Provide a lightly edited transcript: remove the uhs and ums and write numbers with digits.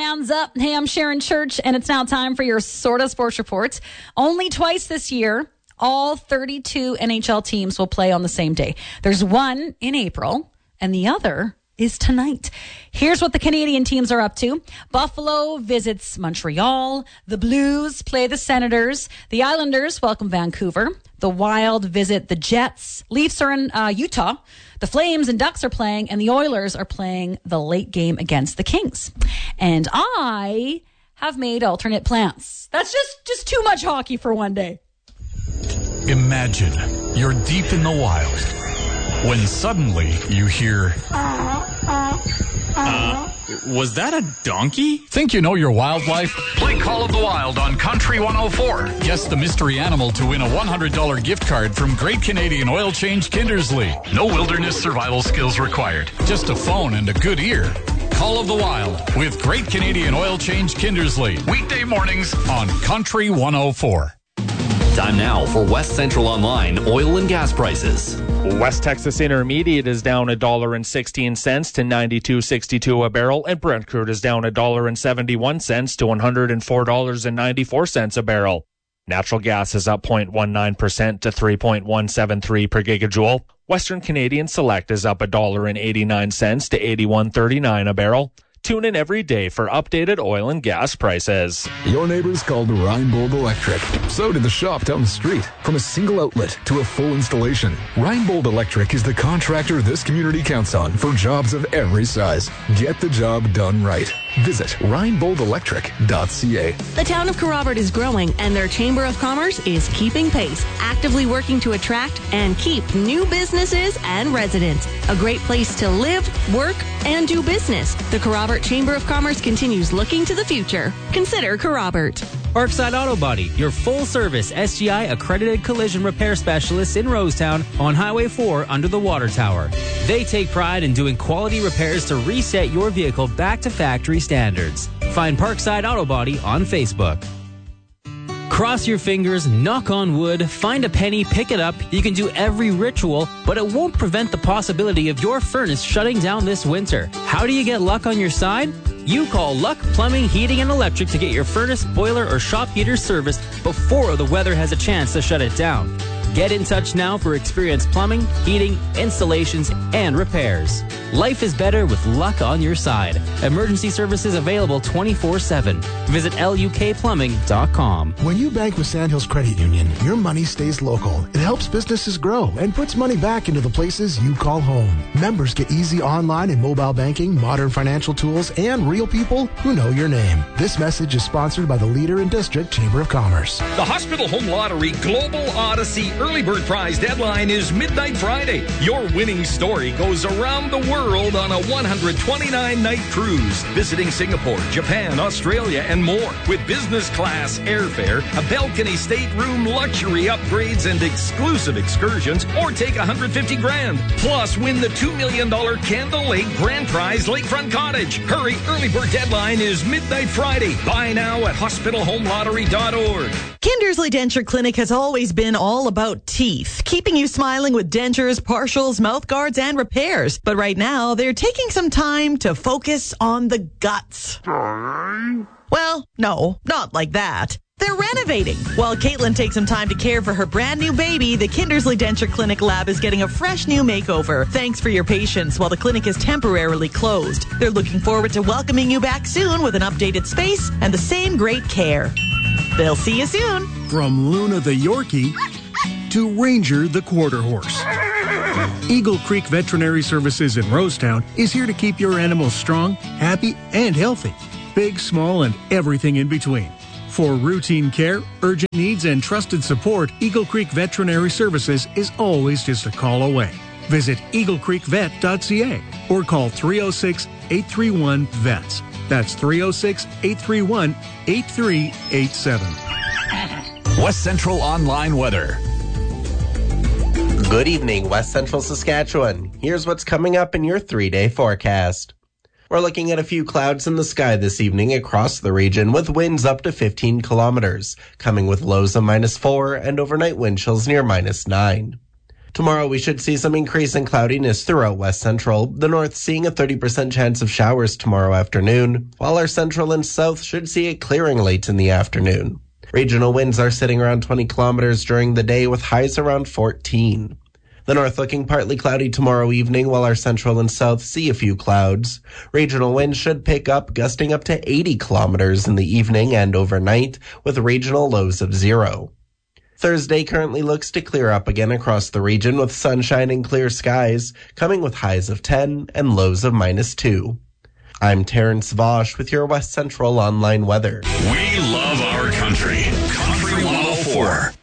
Hands up. Hey, I'm Sharon Church, and it's now time for your Sorta Sports Reports. Only twice this year, all 32 NHL teams will play on the same day. There's one in April, and the other is tonight. Here's what the Canadian teams are up to. Buffalo visits Montreal. The Blues play the Senators. The Islanders welcome Vancouver. The Wild visit the Jets. Leafs are in Utah. The Flames and Ducks are playing, and the Oilers are playing the late game against the Kings. And I have made alternate plans. That's just too much hockey for one day. Imagine you're deep in the wild when suddenly you hear, was that a donkey? Think you know your wildlife? Play Call of the Wild on Country 104. Guess the mystery animal to win a $100 gift card from Great Canadian Oil Change Kindersley. No wilderness survival skills required. Just a phone and a good ear. Call of the Wild with Great Canadian Oil Change Kindersley. Weekday mornings on Country 104. Time now for West Central Online oil and gas prices. West Texas Intermediate is down $1.16 to $92.62 a barrel, and Brent crude is down $1.71 to $104.94 a barrel. Natural gas is up 0.19% to 3.173 per gigajoule. Western Canadian Select is up $1.89 to $81.39 a barrel. Tune in every day for updated oil and gas prices. Your neighbors called Reinbold Electric. So did the shop down the street. From a single outlet to a full installation, Reinbold Electric is the contractor this community counts on for jobs of every size. Get the job done right. Visit ReinboldElectric.ca. The town of Kerrobert is growing, and their Chamber of Commerce is keeping pace, actively working to attract and keep new businesses and residents. A great place to live, work, and do business. The Kerrobert Chamber of Commerce continues looking to the future. Consider Kerrobert. Parkside Auto Body, your full-service SGI accredited collision repair specialists in Rosetown on Highway 4 under the water tower. They take pride in doing quality repairs to reset your vehicle back to factory standards. Find Parkside Auto Body on Facebook. Cross your fingers, knock on wood, find a penny, pick it up. You can do every ritual, but it won't prevent the possibility of your furnace shutting down this winter. How do you get luck on your side? You call Luck Plumbing, Heating, and Electric to get your furnace, boiler, or shop heater serviced before the weather has a chance to shut it down. Get in touch now for experienced plumbing, heating, installations, and repairs. Life is better with Luck on your side. Emergency services available 24/7. Visit lukplumbing.com. When you bank with Sandhills Credit Union, your money stays local. It helps businesses grow and puts money back into the places you call home. Members get easy online and mobile banking, modern financial tools, and real people who know your name. This message is sponsored by the Leader and District Chamber of Commerce. The Hospital Home Lottery Global Odyssey Early Bird Prize deadline is midnight Friday. Your winning story goes around the world on a 129-night cruise, visiting Singapore, Japan, Australia, and more. With business class airfare, a balcony stateroom, luxury upgrades, and exclusive excursions, or take $150,000. Plus, win the $2 million Candle Lake Grand Prize Lakefront Cottage. Hurry, early bird deadline is midnight Friday. Buy now at hospitalhomelottery.org. Kindersley Denture Clinic has always been all about teeth, keeping you smiling with dentures, partials, mouth guards, and repairs. But right now, they're taking some time to focus on the guts. Well, no, not like that. They're renovating. While Caitlin takes some time to care for her brand new baby, the Kindersley Denture Clinic lab is getting a fresh new makeover. Thanks for your patience while the clinic is temporarily closed. They're looking forward to welcoming you back soon with an updated space and the same great care. They'll see you soon. From Luna the Yorkie to Ranger the Quarter Horse, Eagle Creek Veterinary Services in Rosetown is here to keep your animals strong, happy, and healthy. Big, small, and everything in between. For routine care, urgent needs, and trusted support, Eagle Creek Veterinary Services is always just a call away. Visit eaglecreekvet.ca or call 306-831-VETS. That's 306-831-8387. West Central Online Weather. Good evening, West Central Saskatchewan. Here's what's coming up in your 3-day forecast. We're looking at a few clouds in the sky this evening across the region with winds up to 15 kilometers, coming with lows of -4 and overnight wind chills near -9. Tomorrow we should see some increase in cloudiness throughout west central, the north seeing a 30% chance of showers tomorrow afternoon, while our central and south should see it clearing late in the afternoon. Regional winds are sitting around 20 kilometers during the day with highs around 14. The north looking partly cloudy tomorrow evening, while our central and south see a few clouds. Regional winds should pick up, gusting up to 80 kilometers in the evening and overnight, with regional lows of 0. Thursday currently looks to clear up again across the region with sunshine and clear skies, coming with highs of 10 and lows of -2. I'm Terrence Vosch with your West Central Online weather. We love our country. Country 104.